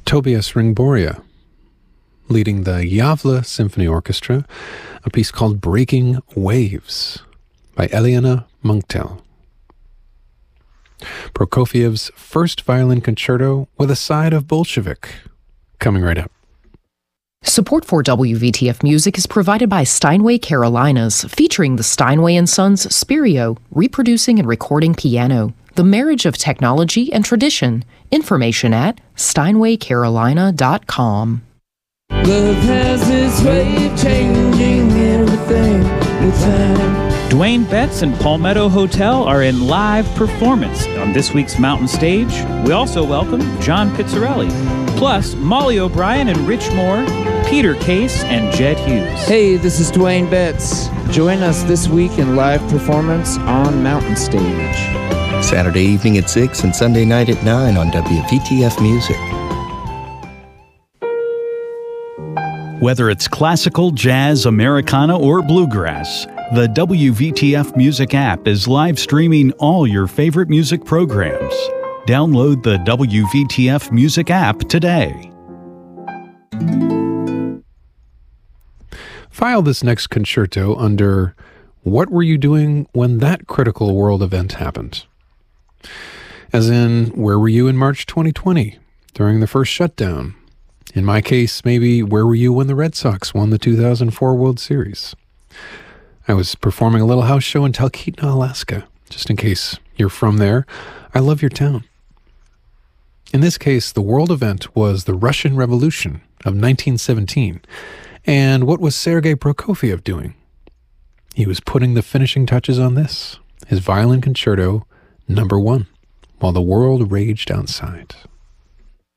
Tobias Ringborgia, leading the Gävle Symphony Orchestra, a piece called Breaking Waves by Eliana Munktel. Prokofiev's first violin concerto with a side of Bolshevik, coming right up. Support for WVTF Music is provided by Steinway Carolinas, featuring the Steinway & Sons Spirio, reproducing and recording piano, the marriage of technology and tradition. Information at steinwaycarolina.com. Love has this way of changing everything with time. Dwayne Betts and Palmetto Hotel are in live performance on this week's Mountain Stage. We also welcome John Pizzarelli, plus Molly O'Brien and Rich Moore, Peter Case, and Jed Hughes. Hey, this is Dwayne Betts. Join us this week in live performance on Mountain Stage. Saturday evening at 6 and Sunday night at 9 on WVTF Music. Whether it's classical, jazz, Americana, or bluegrass, the WVTF Music app is live streaming all your favorite music programs. Download the WVTF Music app today. File this next concerto under What Were You Doing When That Critical World Event Happened? As in, where were you in March 2020 during the first shutdown? In my case, maybe where were you when the Red Sox won the 2004 World Series? I was performing a little house show in Talkeetna, Alaska. Just in case you're from there, I love your town. In this case, the world event was the Russian Revolution of 1917. And what was Sergei Prokofiev doing? He was putting the finishing touches on this, his violin concerto, number 1, while the world raged outside.